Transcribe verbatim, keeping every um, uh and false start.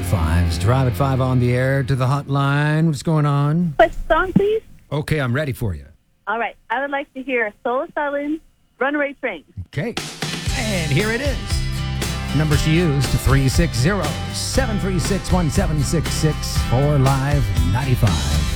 ninety-five's Drive at five on the air to the hotline. What's going on? What song, please? Okay, I'm ready for you. All right. I would like to hear Soul Asylum, Runaway Train. Okay. And here it is. Numbers to use to three six zero, seven three six, one seven six six for Live ninety-five.